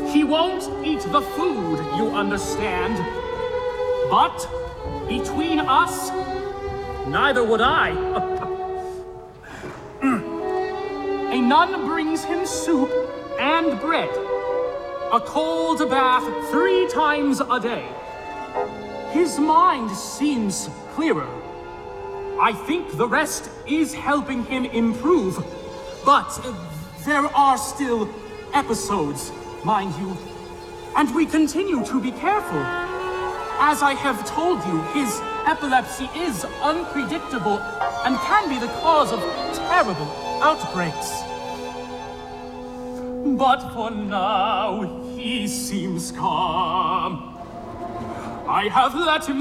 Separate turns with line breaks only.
He won't eat the food, you understand. But between us, neither would I. A nun brings him soup and bread. A cold bath 3 times a day. His mind seems clearer. I think the rest is helping him improve. But there are still episodes, mind you. And we continue to be careful. As I have told you, his epilepsy is unpredictable and can be the cause of terrible outbreaks. But for now, he seems calm. I have let him